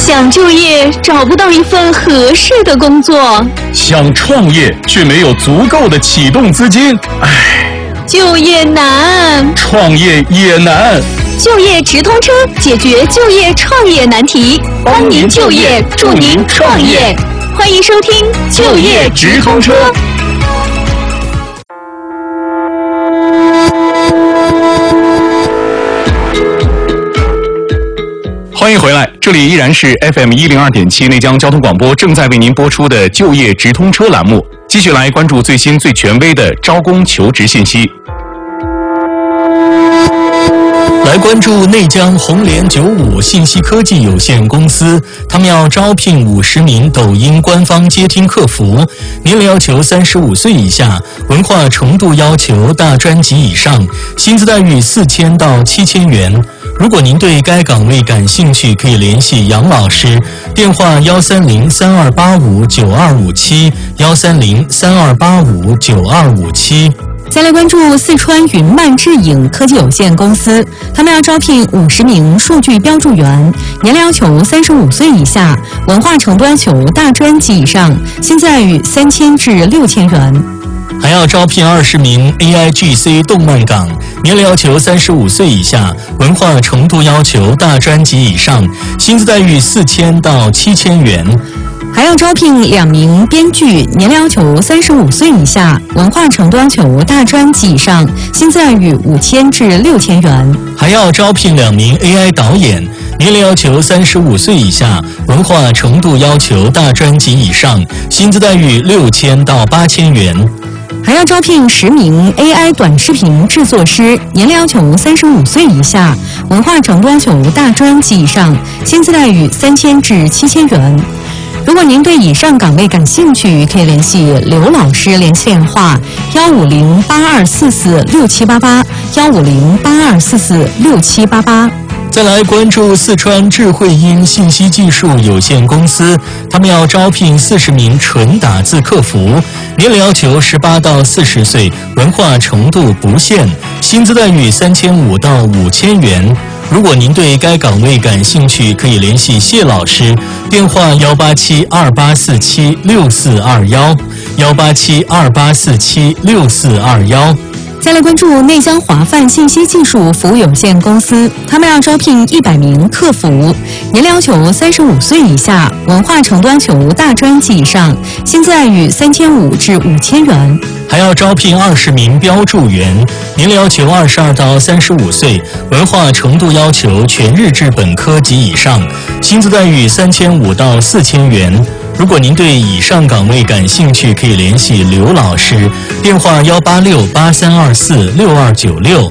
想就业找不到一份合适的工作， 想创业却没有足够的启动资金， 就业难， 创业也难。 就业直通车解决就业创业难题，帮您就业，助您创业。欢迎收听就业直通车。 欢迎回来，这里依然是 FM102.7 内江交通广播正在为您播出的就业直通车栏目，继续来关注最新最权威的招工求职信息。 来关注内江红联95信息科技有限公司，他们要招聘50名抖音官方接听客服，年龄要求35岁以下，文化程度要求大专级以上，薪资待遇4000到7000元。如果您对该岗位感兴趣，可以联系杨老师，电话13032859257 13032859257。 再来关注四川云漫智影科技有限公司，他们要招聘50名数据标注员，年龄要求35岁以下，文化程度要求大专级以上，薪资待遇3000至6000元。 还要招聘20名 AIGC 动漫岗，年龄要求35岁以下，文化程度要求大专级以上，薪资待遇4000到7000元。 还要招聘2名编剧，年龄要求35岁以下，文化程度要求大专级以上，薪资待遇5000至6000元。 还要招聘2名 AI 导演，年龄要求35岁以下，文化程度要求大专级以上，薪资待遇6000到8000元。 还要招聘10名 AI 短视频制作师，年龄要求35岁以下，文化程度要求大专级以上，薪资待遇3000至7000元。如果您对以上岗位感兴趣，可以联系刘老师联系电话15082446788 15082446788。 再来关注四川智慧音信息技术有限公司，他们要招聘40名纯打字客服，年龄要求18到40岁，文化程度不限，薪资待遇3500到5000元。如果您对该岗位感兴趣，可以联系谢老师，电话18728476421 18728476421。 再来关注内江华范信息技术服务有限公司，他们要招聘100名客服，年龄要求35岁以下，文化程度要求大专级以上，薪资待遇3500至5000元。 还要招聘20名标注员，年龄要求22到35岁，文化程度要求全日制本科及以上，薪资待遇3500到4000元。如果您对以上岗位感兴趣，可以联系刘老师，电话18683246296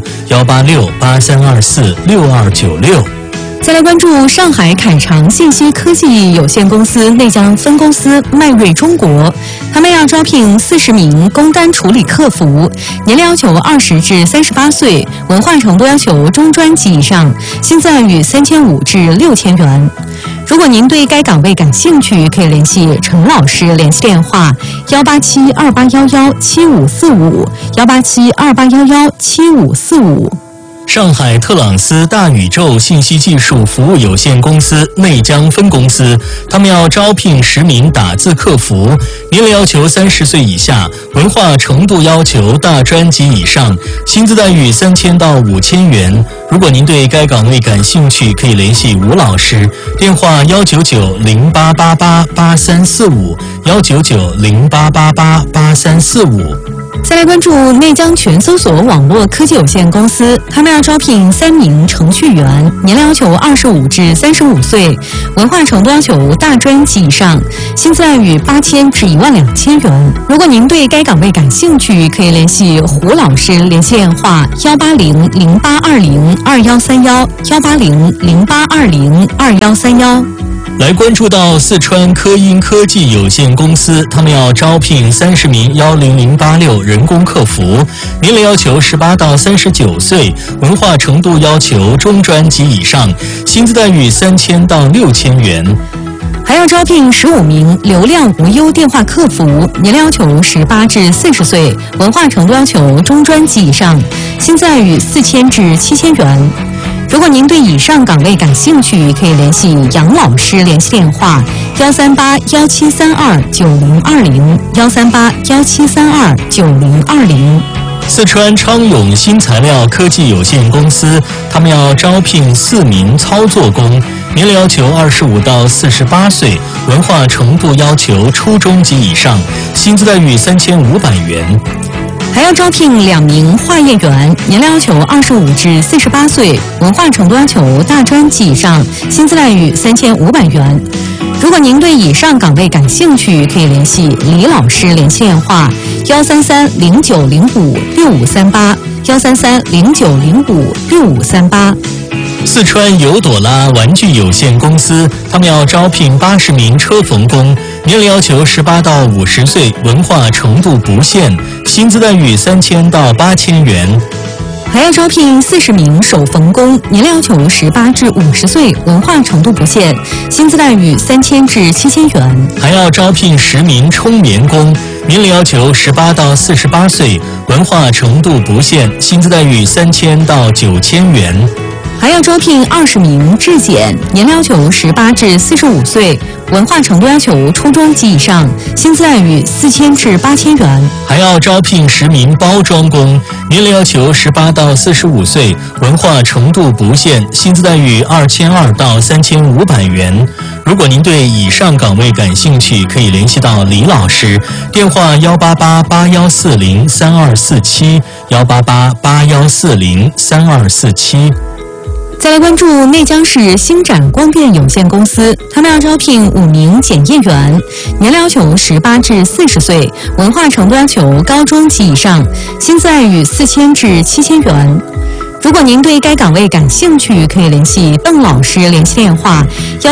18683246296。 再来关注上海凯长信息科技有限公司内江分公司迈瑞中国，他们要招聘40名工单处理客服，年龄要求20至38岁，文化程度要求中专级以上，薪资待遇3500至6000元。如果您对该岗位感兴趣，可以联系陈老师联系电话18728117545 18728117545。 上海特朗斯大宇宙信息技术服务有限公司内江分公司，他们要招聘10名打字客服，年龄要求30岁以下，文化程度要求大专级以上，薪资待遇3000到5000元。如果您对该岗位感兴趣，可以联系吴老师，电话19908888345 19908888345。 再来关注内江全搜索网络科技有限公司，他们要招聘3名程序员，年龄要求25至35岁，文化程度要求大专级以上，薪资待遇8000至12000元。如果您对该岗位感兴趣，可以联系胡老师联系电话18008202131 18008202131。 来关注到四川科音科技有限公司，他们要招聘30名10086人工客服，年龄要求18到39岁，文化程度要求中专级以上，薪资待遇3000到6000元。 还要招聘15名流量无忧电话客服，年龄要求18至40岁，文化程度要求中专级以上，薪资待遇4000至7000元。 如果您对以上岗位感兴趣，可以联系杨老师联系电话13817329020，13817329020。 四川昌永新材料科技有限公司，他们要招聘4名操作工，年龄要求25到48岁，文化程度要求初中及以上，薪资待遇3500元。 还要招聘2名化验员，年龄要求25至48岁，文化程度要求大专及以上，薪资待遇3500元。如果您对以上岗位感兴趣，可以联系李老师联系电话13309056538，13309056538。 四川尤朵拉玩具有限公司，他们要招聘80名车缝工，年龄要求18到50岁，文化程度不限，薪资待遇3000到8000元。 还要招聘40名手缝工，年龄要求18至50岁，文化程度不限，薪资待遇3000至7000元。 还要招聘10名冲棉工，年龄要求18到48岁，文化程度不限，薪资待遇3000到9000元。 还要招聘20名质检，年龄要求18至45岁，文化程度要求初中及以上，薪资待遇4000至8000元。 还要招聘10名包装工，年龄要求18到45岁，文化程度不限，薪资待遇2200到3500元。如果您对以上岗位感兴趣，可以联系到李老师，电话18881403247，18881403247。 再来关注内江市星展光电有限公司，他们要招聘5名检验员，年龄要求18至40岁，文化程度要求高中及以上，薪资待遇4000至7000元。如果您对该岗位感兴趣，可以联系邓老师联系电话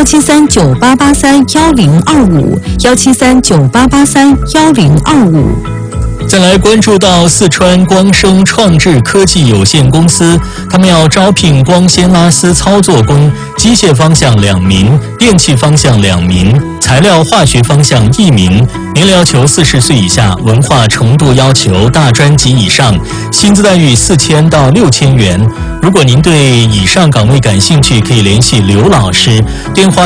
17398831025，17398831025。 再来关注到四川光生创智科技有限公司，他们要招聘光纤拉丝操作工，机械方向2名，电气方向2名，材料化学方向1名，年龄要求40岁以下，文化程度要求大专及以上，薪资待遇4000到6000元。如果您对以上岗位感兴趣，可以联系刘老师，电话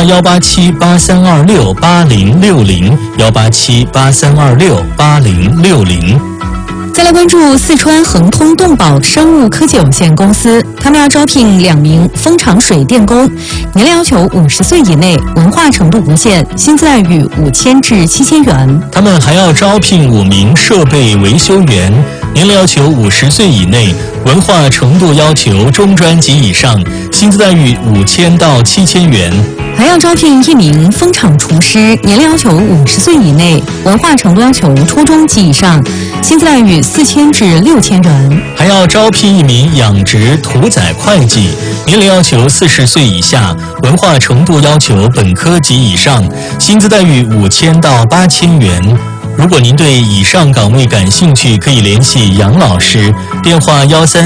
18783268060，18783268060。 再来关注四川恒通动宝生物科技有限公司，他们要招聘2名风场水电工，年龄要求50岁以内，文化程度不限，薪资待遇5000至7000元。 他们还要招聘5名设备维修员，年龄要求50岁以内，文化程度要求中专及以上，薪资待遇5000到7000元。 还要招聘1名风场厨师，年龄要求50岁以内，文化程度要求初中及以上，薪资待遇4000至6000元。 还要招聘1名养殖屠宰会计，年龄要求40岁以下，文化程度要求本科及以上，薪资待遇5000到8000元。如果您对以上岗位感兴趣，可以联系杨老师，电话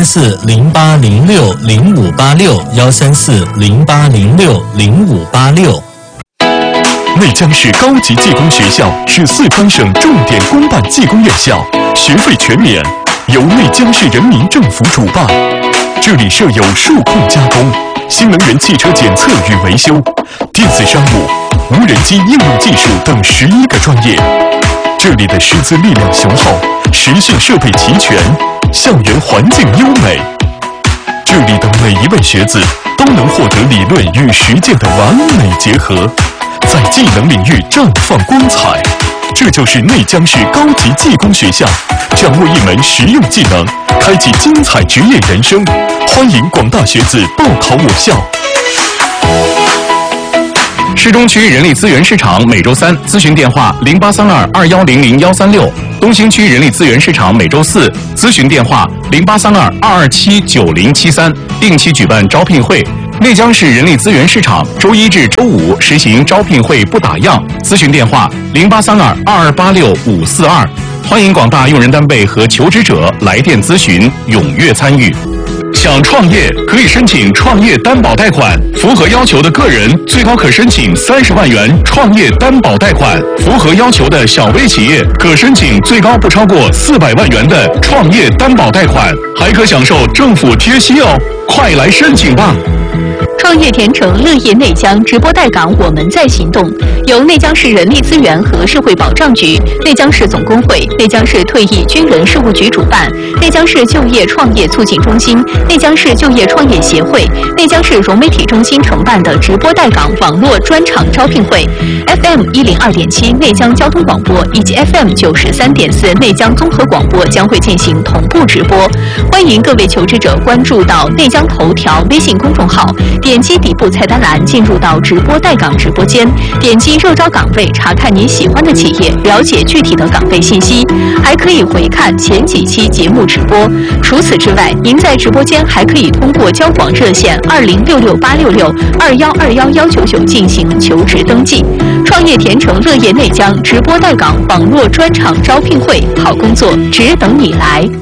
13408060586，13408060586。 内江市高级技工学校是四川省重点公办技工院校，学费全免，由内江市人民政府主办。这里设有数控加工、新能源汽车检测与维修、电子商务、无人机应用技术等11个专业。这里的师资力量雄厚，实训设备齐全，校园环境优美。这里的每一位学子都能获得理论与实践的完美结合，在技能领域绽放光彩。这就是内江市高级技工学校，掌握一门实用技能，开启精彩职业人生。欢迎广大学子报考我校。 市中区人力资源市场每周3咨询电话083221000136，东兴区人力资源市场每周4咨询电话083222797073，定期举办招聘会。内江市人力资源市场周1至周5实行招聘会不打烊，咨询电话083222865542。欢迎广大用人单位和求职者来电咨询，踊跃参与。 想创业可以申请创业担保贷款，符合要求的个人最高可申请30万元创业担保贷款，符合要求的小微企业可申请最高不超过400万元的创业担保贷款，还可享受政府贴息哦！快来申请吧！ 创业甜城乐业内江直播带岗，我们在行动，由内江市人力资源和社会保障局、内江市总工会、内江市退役军人事务局主办，内江市就业创业促进中心、内江市就业创业协会、内江市融媒体中心承办的直播带岗网络专场招聘会 ，FM 102.7内江交通广播以及 FM 93.4内江综合广播将会进行同步直播，欢迎各位求职者关注到内江头条微信公众号。点击底部菜单栏进入到直播带岗直播间，点击热招岗位，查看你喜欢的企业，了解具体的岗位信息，还可以回看前几期节目直播。除此之外，您在直播间还可以通过交广热线20668662121199进行求职登记。创业甜城乐业内江直播带岗网络专场招聘会，好工作只等你来。